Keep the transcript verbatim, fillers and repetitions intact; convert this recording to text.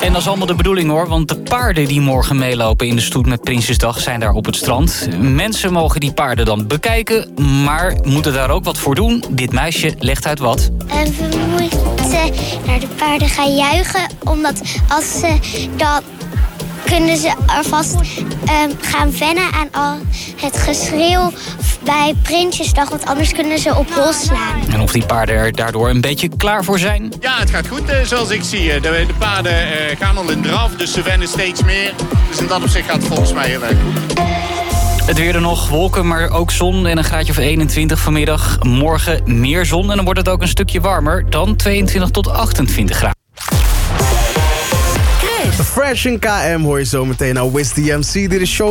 En dat is allemaal de bedoeling hoor, want de paarden die morgen meelopen in de stoet met Prinsjesdag zijn daar op het strand. Mensen mogen die paarden dan bekijken, maar moeten daar ook wat voor doen. Dit meisje legt uit wat. En we moeten naar de paarden gaan juichen, omdat als ze dan kunnen ze alvast um, gaan wennen aan al het geschreeuw bij Prinsjesdag, want anders kunnen ze op hol slaan. En of die paarden er daardoor een beetje klaar voor zijn? Ja, het gaat goed, eh, zoals ik zie. De, de paarden eh, gaan al in draf, dus ze wennen steeds meer. Dus in dat opzicht gaat het volgens mij heel erg goed. Het weer er nog, wolken, maar ook zon en een graadje of eenentwintig vanmiddag. Morgen meer zon en dan wordt het ook een stukje warmer dan tweeëntwintig tot achtentwintig graden. Fresh in K M hoor je zo meteen naar Wiz D M C. Dit is show.